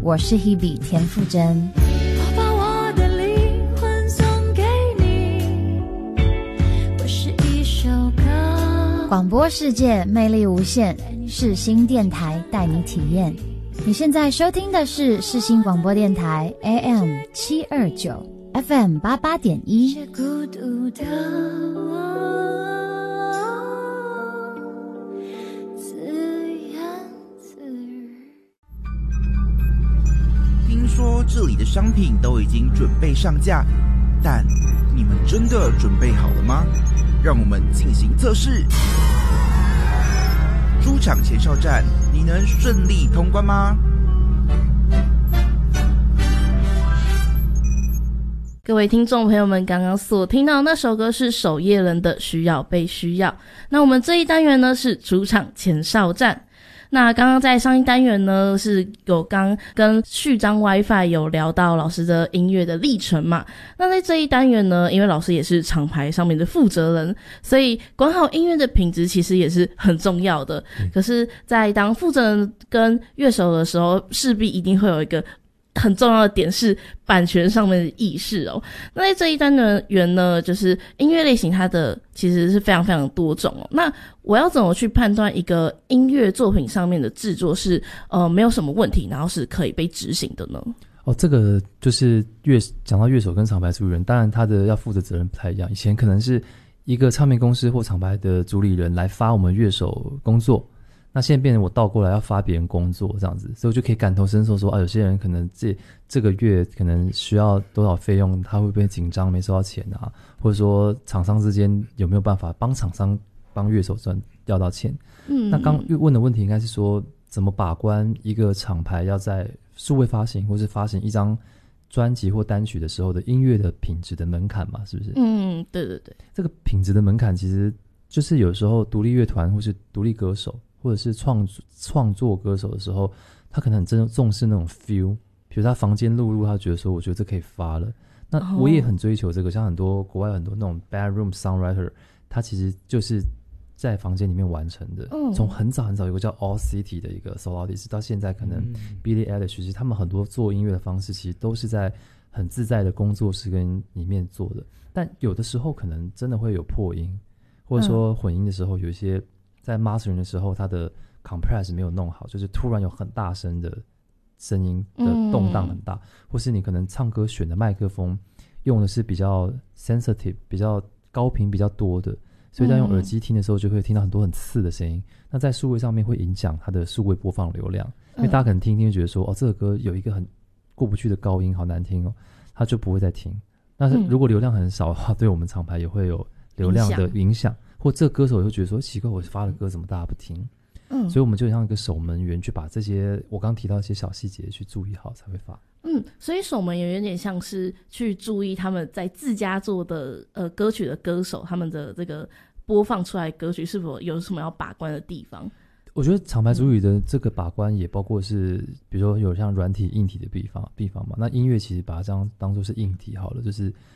我是 Hebe 田馥甄。 我把我的灵魂送给你，我是一首歌。 广播世界魅力无限，世新电台带你体验。你现在收听的是世新广播电台 AM 729 FM 88.1。 孤独的听说这里的商品都已经准备上架，但你们真的准备好了吗？让我们进行测试。出场前哨站，你能顺利通关吗？ 各位听众朋友们，刚刚所听到那首歌是守夜人的需要被需要。那我们这一单元呢是主场前哨站。那刚刚在上一单元呢是有刚跟序章 WiFi 有聊到老师的音乐的历程嘛。那在这一单元呢，因为老师也是厂牌上面的负责人，所以管好音乐的品质其实也是很重要的。可是在当负责人跟乐手的时候，势必一定会有一个很重要的点是版权上面的意识哦。那在这一单元呢，就是音乐类型它的其实是非常非常多种哦。那我要怎么去判断一个音乐作品上面的制作是没有什么问题，然后是可以被执行的呢？ 这个就是讲到乐手跟厂牌主理人，当然他的要负责责任不太一样。以前可能是一个唱片公司或厂牌的主理人来发我们乐手工作，那现在变成我倒过来要发别人工作这样子，所以我就可以感同身受说有些人可能这个月可能需要多少费用，他会不会紧张没收到钱啊，或者说厂商之间有没有办法帮厂商帮乐手要到钱。那刚问的问题应该是说怎么把关一个厂牌要在数位发行或是发行一张专辑或单曲的时候的音乐的品质的门槛嘛，是不是？ 对对对， 这个品质的门槛其实就是有时候独立乐团或是独立歌手或者是创作歌手的时候，他可能很重视那种 feel， 比如他房间录入，他觉得说我觉得这可以发了。那我也很追求这个，像很多国外很多那种 bedroom songwriter， 他其实就是在房间里面完成的。从很早很早有个叫 All City 的一个 soloist， 到现在可能 Billie Eilish， 其实他们很多做音乐的方式其实都是在很自在的工作室跟里面做的。但有的时候可能真的会有破音，或者说混音的时候有一些在 mastering 的时候他的 compress 没有弄好，就是突然有很大声的声音的动荡很大，或是你可能唱歌选的麦克风用的是比较 sensitive 比较高频比较多的，所以在用耳机听的时候就会听到很多很刺的声音。那在数位上面会影响它的数位播放流量，因为大家可能听一听就觉得说这个歌有一个很过不去的高音好难听他就不会再听。那如果流量很少的话，对我们厂牌也会有流量的影响，或这个歌手也会觉得说奇怪，我发的歌怎么大家不听？所以我们就像一个守门员，去把这些我刚提到一些小细节去注意好才会发。 所以守门员有点像是去注意他们在自家做的歌曲的歌手，他们的这个播放出来的歌曲是否有什么要把关的地方。 我觉得厂牌主语的这个把关也包括是比如说有像软体硬体的地方嘛。那音乐其实把它当作是硬体好了，就是